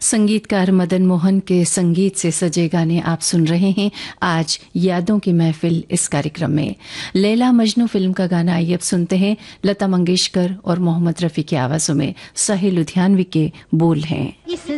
संगीतकार मदन मोहन के संगीत से सजे गाने आप सुन रहे हैं आज यादों की महफिल इस कार्यक्रम में। लैला मजनू फिल्म का गाना आइए अब सुनते हैं। लता मंगेशकर और मोहम्मद रफी की आवाजों में साहिल लुधियानवी के बोल हैं।